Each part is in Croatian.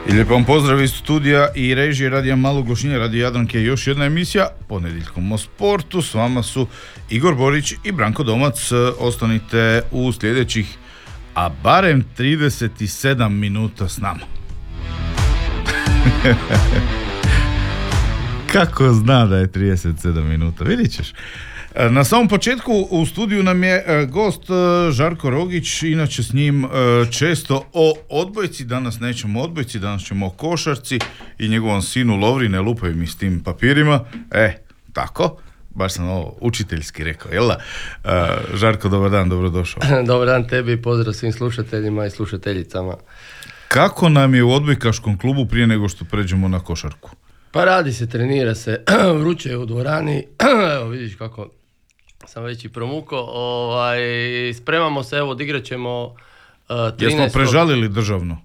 I lijep vam pozdrav iz studija i režije Radija Malog Lošinja, Radio Jadranke, još jedna emisija Ponedjeljkom o sportu. S vama su Igor Borić i Branko Domac. Ostanite u sljedećih, a barem 37 minuta s nama. Kako zna da je 37 minuta, vidit ćeš. Na samom početku u studiju nam je gost Žarko Rogić, inače s njim često o odbojci. Danas nećemo o odbojci, danas ćemo o košarci i njegovom sinu Lovri. Ne lupaj mi s tim papirima. Tako, baš sam ovo učiteljski rekao, jel da? Žarko, dobar dan, dobrodošao. Dobar dan tebi i pozdrav svim slušateljima i slušateljicama. Kako nam je u odbojkaškom klubu prije nego što pređemo na košarku? Pa radi se, trenira se, vruće je u dvorani, evo vidiš kako sam već i promukao, spremamo se, evo odigrat ćemo 13. Jesmo prežalili državno?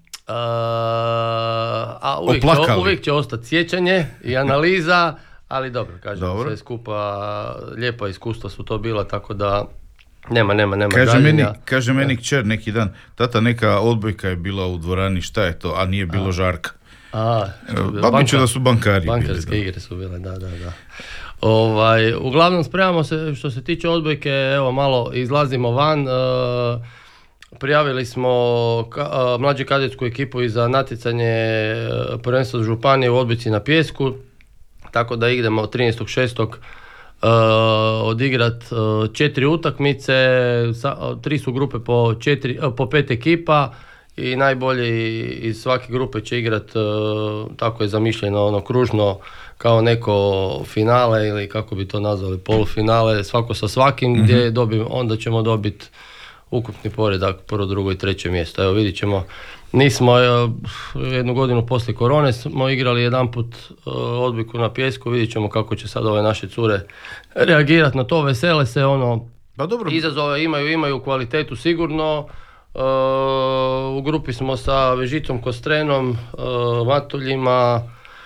Uvijek će ostati sjećanje i analiza, ali dobro, kažem, sve skupa, lijepa iskustva su to bila, tako da nema žaljenja. Kaže meni kćer neki dan, tata, neka odbojka je bila u dvorani, šta je to, a nije bilo Žarka. Babiće da su bankari bankarske bili, igre su bile, da. Uglavnom spremamo se, što se tiče odbojke, evo malo izlazimo van, prijavili smo mlađu kadetsku ekipu i za natjecanje prvenstva županije u odbojci na pijesku, tako da idemo 13.6. odigrat 4 utakmice, 3 su grupe po 5 ekipa i najbolji iz svake grupe će igrat, tako je zamišljeno, kružno kao neko finale ili kako bi to nazvali, polufinale, svako sa svakim, gdje onda ćemo dobiti ukupni poredak, prvo, drugo i treće mjesto. Evo vidit ćemo, nismo jednu godinu poslije korone smo igrali jedanput odbojku na pijesku, vidit ćemo kako će sad ove naše cure reagirati na to, vesele se, pa dobro. Izazove imaju kvalitetu sigurno. U grupi smo sa Vežicom Kostrenom, Matuljima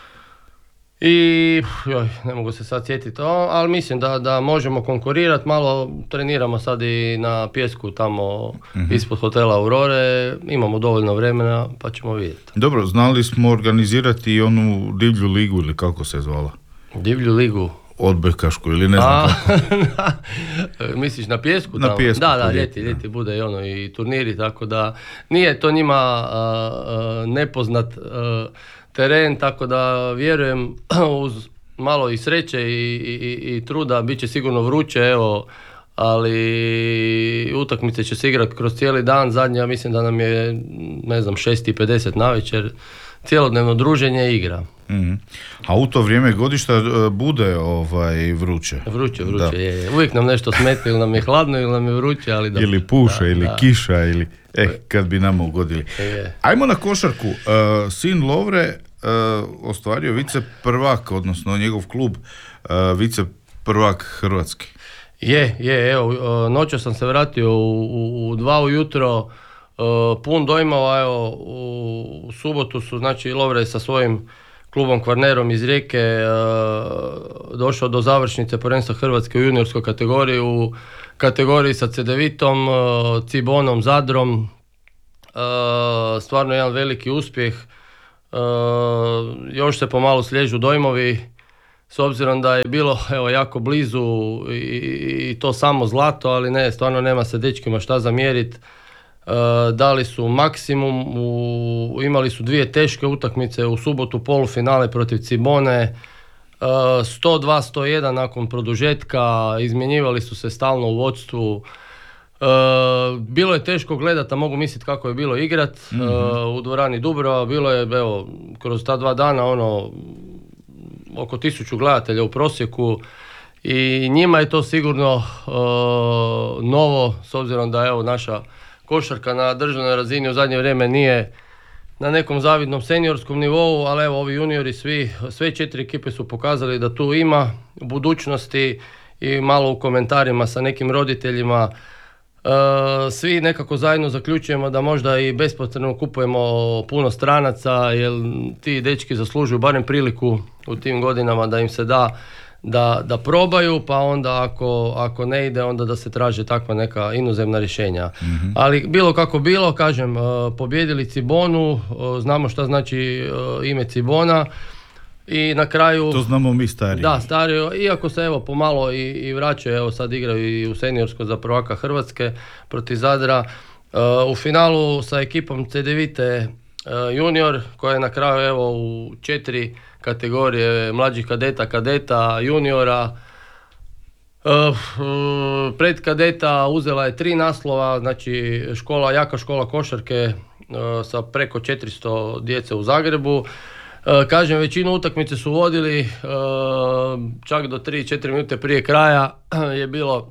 i ne mogu se sad sjetiti, ali mislim da možemo konkurirati. Malo treniramo sad i na pijesku tamo ispod hotela Aurore, imamo dovoljno vremena pa ćemo vidjeti. Dobro, znali smo organizirati i onu divlju ligu ili kako se zvala? Divlju ligu? Odbojkašku ili ne znam kako. Misliš na pijesku? Na pijesku. Da, ljeti bude i turniri, tako da nije to njima nepoznat teren, tako da vjerujem uz malo i sreće i truda bit će sigurno vruće, ali utakmice će se igrati kroz cijeli dan. Zadnja mislim da nam je 6:50 navečer, cjelodnevno druženje i igra. A u to vrijeme godišta bude vruće. Vruće, je. Uvijek nam nešto smeta, ili nam je hladno ili nam je vruće, ali da. Ili puša, ili kiša, ili kad bi nama ugodili. Ajmo na košarku. Sin Lovre ostvario vice prvak, odnosno njegov klub vice prvak Hrvatski. Evo, noćas sam se vratio u 2 ujutro, pun dojmova, evo, u subotu su, znači, Lovre sa svojim klubom Kvarnerom iz Rijeke došao do završnice prvenstva Hrvatske u juniorskoj kategoriji, u kategoriji sa Cedevitom, Cibonom, Zadrom. Stvarno jedan veliki uspjeh. Još se pomalo slježu dojmovi, s obzirom da je bilo jako blizu i to samo zlato, ali ne, stvarno nema se dečkima šta zamjeriti. Dali su maksimum, imali su 2 teške utakmice, u subotu polufinale protiv Cibone, 102-101 nakon produžetka, izmjenjivali su se stalno u vodstvu. Bilo je teško gledati, a mogu misliti kako je bilo igrat u dvorani Dubrava. Bilo je, kroz ta 2 dana oko 1000 gledatelja u prosjeku i njima je to sigurno novo, s obzirom da naša košarka na državnoj razini u zadnje vrijeme nije na nekom zavidnom seniorskom nivou, ali ovi juniori sve 4 ekipe su pokazali da tu ima budućnosti i malo u komentarima sa nekim roditeljima svi nekako zajedno zaključujemo da možda i bespotrebno kupujemo puno stranaca, jer ti dečki zaslužuju barem priliku u tim godinama da im se da da probaju, pa onda ako ne ide, onda da se traže takva neka inozemna rješenja. Ali bilo kako bilo, kažem, pobjedili Cibonu, znamo šta znači ime Cibona i na kraju... To znamo mi stariji. Da, stariji, iako se evo pomalo i vraćaju, evo sad igraju i u seniorsko za prvaka Hrvatske protiv Zadra. U finalu sa ekipom C9 junior, koja je na kraju evo u 4 kategorije mlađih kadeta, juniora, pred kadeta uzela je 3 naslova, znači jaka škola košarke sa preko 400 djece u Zagrebu. Kažem, većinu utakmice su vodili, čak do 3-4 minute prije kraja je bilo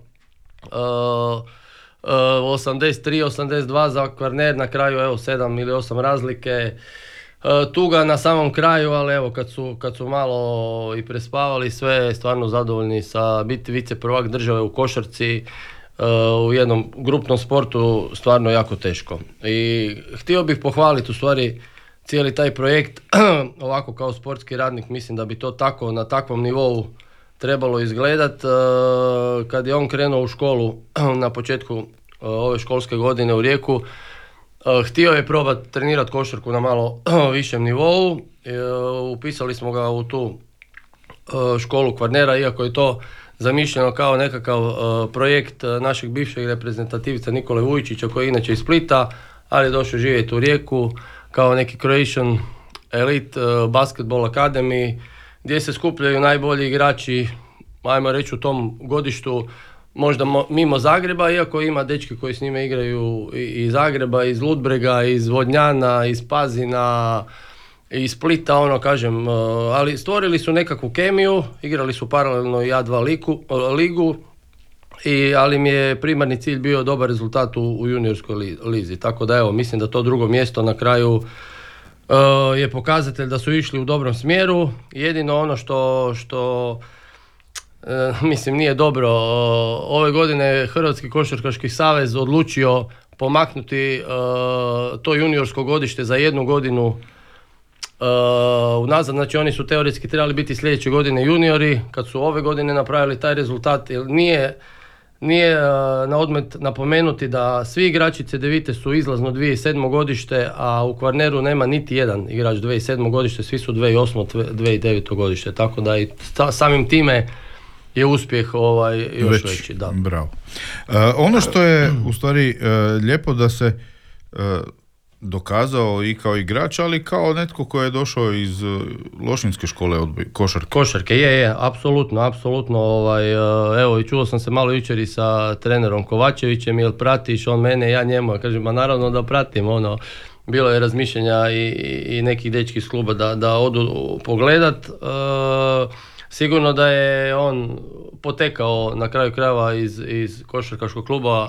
83-82 za Kvarner, na kraju evo 7 ili 8 razlike. Tuga na samom kraju, ali evo kad su malo i prespavali sve, stvarno zadovoljni sa biti vice prvak države u košarci u jednom grupnom sportu, stvarno jako teško. I htio bih pohvaliti u stvari cijeli taj projekt, ovako kao sportski radnik mislim da bi to tako na takvom nivou trebalo izgledat. Kad je on krenuo u školu na početku ove školske godine u Rijeku, htio je probati trenirati košarku na malo višem nivou. Upisali smo ga u tu školu Kvarnera, iako je to zamišljeno kao nekakav projekt našeg bivšeg reprezentativca Nikole Vujčića, koji je inače iz Splita, ali je došao živjeti u Rijeku kao neki Croatian Elite Basketball Academy, gdje se skupljaju najbolji igrači, ajmo reći u tom godištu, možda mimo Zagreba, iako ima dečki koji s njime igraju iz Zagreba, iz Ludbrega, iz Vodnjana, iz Pazina, iz Splita, kažem, ali stvorili su nekakvu kemiju, igrali su paralelno i A2 ligu, ali mi je primarni cilj bio dobar rezultat u juniorskoj lizi, tako da evo, mislim da to drugo mjesto na kraju je pokazatelj da su išli u dobrom smjeru. Jedino ono što mislim nije dobro, ove godine Hrvatski košarkaški savez odlučio pomaknuti to juniorsko godište za 1 godinu unazad, znači oni su teoretski trebali biti sljedeće godine juniori, kad su ove godine napravili taj rezultat, jer nije na odmet napomenuti da svi igrači C9 su izlazno 2007. godište, a u Kvarneru nema niti jedan igrač 2007. godište, svi su 2008. 2009. godište, tako da i samim time je uspjeh još veći. Da. Bravo. Ono što je u stvari lijepo da se dokazao i kao igrač, ali kao netko koji je došao iz Lošinjske škole košarke. Košarke, je, apsolutno. Evo, i čuo sam se malo jučer i sa trenerom Kovačevićem, jel pratiš on mene, ja njemu, kažem, ma naravno da pratim, bilo je razmišljanja i nekih dečki iz kluba da odu pogledat. Sigurno da je on potekao na kraju krajeva iz košarkaškog kluba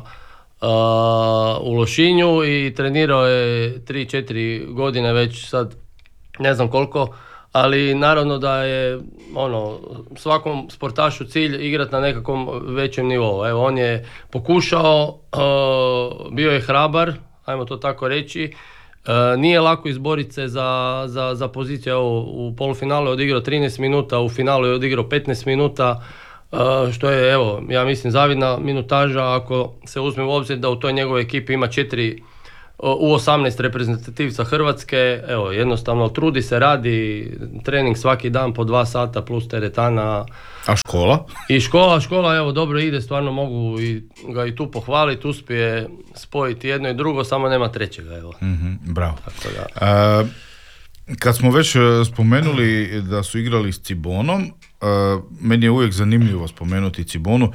u Lošinju i trenirao je 3-4 godine već sad, ne znam koliko, ali naravno da je svakom sportašu cilj igrati na nekakvom većem nivou. Evo, on je pokušao, bio je hrabar, ajmo to tako reći. Nije lako izboriti se za poziciju. Evo, u polufinalu je odigrao 13 minuta, u finalu je odigrao 15 minuta, što je, evo, ja mislim zavidna minutaža ako se uzme u obzir da u toj njegovoj ekipi ima 4 U18 reprezentativca Hrvatske. Evo, jednostavno trudi se, radi trening svaki dan po 2 sata plus teretana. A škola? I škola, evo, dobro ide, stvarno mogu ga i tu pohvaliti, uspije spojiti jedno i drugo, samo nema trećega, evo. Bravo. Tako da. Kad smo već spomenuli da su igrali s Cibonom, meni je uvijek zanimljivo spomenuti Cibonu.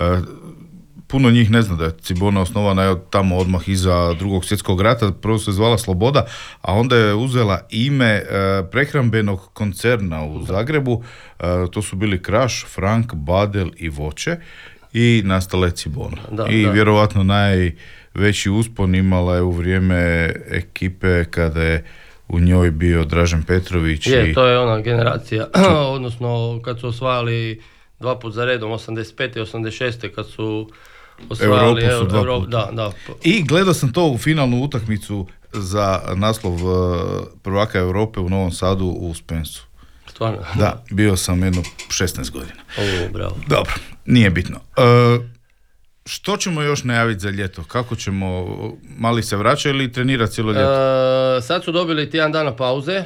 Puno njih ne zna da je Cibona osnovana tamo odmah iza Drugog svjetskog rata, prvo se zvala Sloboda, a onda je uzela ime prehrambenog koncerna u Zagrebu, to su bili Kraš, Frank, Badel i Voće, i nastala je Cibona. Vjerovatno najveći uspon imala je u vrijeme ekipe kada je u njoj bio Dražen Petrović. To je ona generacija, odnosno kad su osvajali 2 put za redom, 85. i 86. kad su osvajali Europu. Da. I gledao sam to u finalnu utakmicu za naslov prvaka Europe u Novom Sadu u Spensu. Stvarno? Da, bio sam jedno 16 godina. Bravo. Dobro, nije bitno. Što ćemo još najaviti za ljeto? Kako ćemo, mali se vraća ili trenira cijelo ljeto? Sad su dobili tjedan dana pauze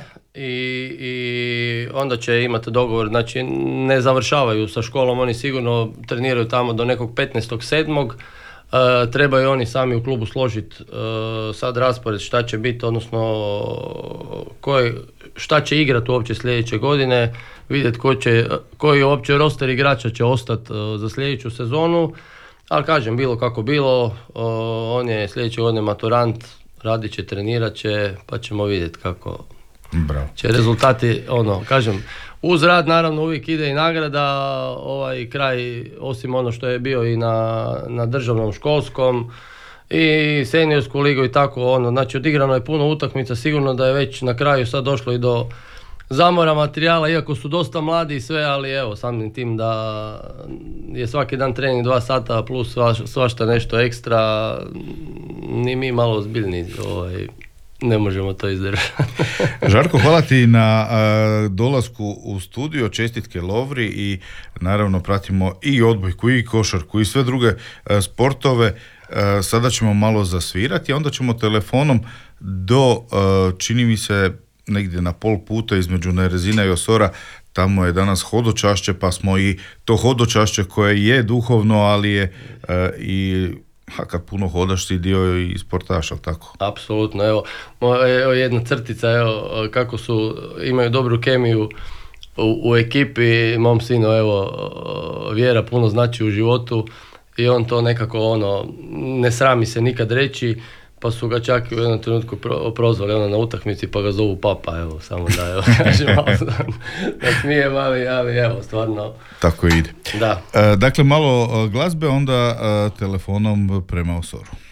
i onda će imati dogovor, znači ne završavaju sa školom, oni sigurno treniraju tamo do nekog 15.7. Trebaju oni sami u klubu složiti sad raspored šta će biti, odnosno šta će igrati uopće sljedeće godine, vidjeti koji uopće roster igrača će ostati za sljedeću sezonu. Ali kažem, bilo kako bilo, on je sljedeće godine maturant, radit će, trenirat će, pa ćemo vidjeti kako će rezultati, kažem, uz rad naravno uvijek ide i nagrada, ovaj kraj, osim ono što je bio i na državnom školskom i seniorsku ligu i tako, znači odigrano je puno utakmica, sigurno da je već na kraju sad došlo i do zamora materijala, iako su dosta mladi i sve, ali evo, samim tim da je svaki dan trening 2 sata plus svašta nešto ekstra, ni mi malo ozbiljni ne možemo to izdržati. Žarko, hvala ti na dolasku u studio, čestitke Lovri i naravno pratimo i odbojku i košarku i sve druge sportove. Sada ćemo malo zasvirati, a onda ćemo telefonom do, čini mi se, negdje na pol puta između Nerezina i Osora, tamo je danas hodočašće, pa smo i to hodočašće koje je duhovno, ali je i kad puno hodaš si dio i sportaša, tako? Apsolutno, evo jedna crtica, kako imaju dobru kemiju u ekipi, mom sinu, vjera puno znači u životu i on to nekako ne srami se nikad reći, pa su ga čak u jednom trenutku prozvali na utakmici, pa ga zovu papa, samo da kažem malo da smijem, ali stvarno. Tako ide. Da. Dakle, malo glazbe, onda telefonom prema Osoru.